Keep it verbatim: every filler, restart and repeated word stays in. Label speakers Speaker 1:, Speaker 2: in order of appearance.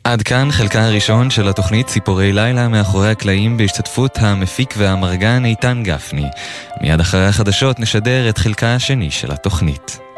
Speaker 1: עד כאן חלקה הראשון של התוכנית ציפורי לילה מאחורי הקלעים בהשתתפות המפיק והמרגן איתן גפני. מיד אחרי החדשות נשדר את חלקה השני של התוכנית.